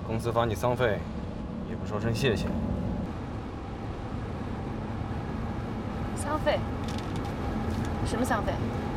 公司发你丧费，也不说声谢谢。 丧费？什么丧费？